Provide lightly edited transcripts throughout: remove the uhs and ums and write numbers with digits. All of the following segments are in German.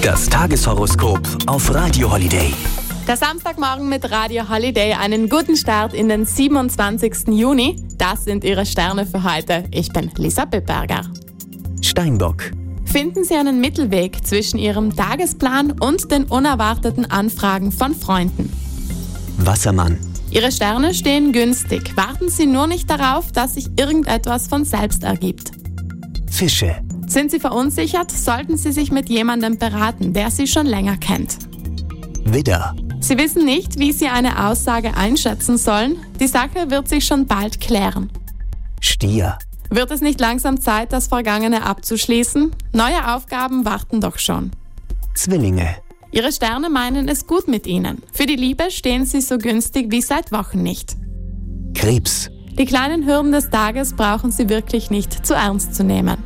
Das Tageshoroskop auf Radio Holiday. Der Samstagmorgen mit Radio Holiday. Einen guten Start in den 27. Juni. Das sind Ihre Sterne für heute. Ich bin Lisa Bippberger. Steinbock. Finden Sie einen Mittelweg zwischen Ihrem Tagesplan und den unerwarteten Anfragen von Freunden. Wassermann. Ihre Sterne stehen günstig. Warten Sie nur nicht darauf, dass sich irgendetwas von selbst ergibt. Fische. Sind Sie verunsichert, sollten Sie sich mit jemandem beraten, der Sie schon länger kennt. Widder. Sie wissen nicht, wie Sie eine Aussage einschätzen sollen. Die Sache wird sich schon bald klären. Stier. Wird es nicht langsam Zeit, das Vergangene abzuschließen? Neue Aufgaben warten doch schon. Zwillinge. Ihre Sterne meinen es gut mit Ihnen. Für die Liebe stehen Sie so günstig wie seit Wochen nicht. Krebs. Die kleinen Hürden des Tages brauchen Sie wirklich nicht zu ernst zu nehmen.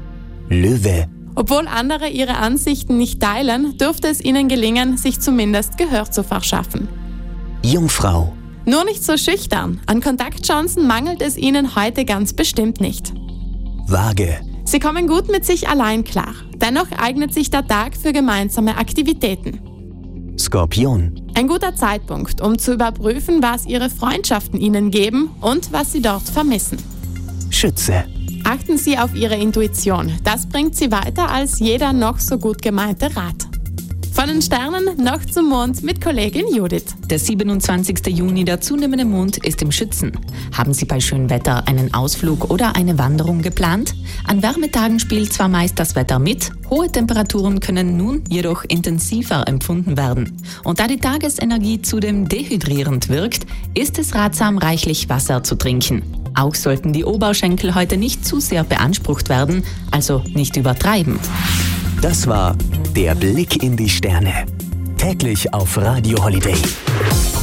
Löwe. Obwohl andere Ihre Ansichten nicht teilen, dürfte es Ihnen gelingen, sich zumindest Gehör zu verschaffen. Jungfrau. Nur nicht so schüchtern. An Kontaktchancen mangelt es Ihnen heute ganz bestimmt nicht. Waage. Sie kommen gut mit sich allein klar. Dennoch eignet sich der Tag für gemeinsame Aktivitäten. Skorpion. Ein guter Zeitpunkt, um zu überprüfen, was Ihre Freundschaften Ihnen geben und was Sie dort vermissen. Schütze. Achten Sie auf Ihre Intuition. Das bringt Sie weiter als jeder noch so gut gemeinte Rat. Von den Sternen noch zum Mond mit Kollegin Judith. Der 27. Juni, der zunehmende Mond, ist im Schützen. Haben Sie bei schönem Wetter einen Ausflug oder eine Wanderung geplant? An Wärmetagen spielt zwar meist das Wetter mit, hohe Temperaturen können nun jedoch intensiver empfunden werden. Und da die Tagesenergie zudem dehydrierend wirkt, ist es ratsam, reichlich Wasser zu trinken. Auch sollten die Oberschenkel heute nicht zu sehr beansprucht werden, also nicht übertreiben. Das war der Blick in die Sterne. Täglich auf Radio Holiday.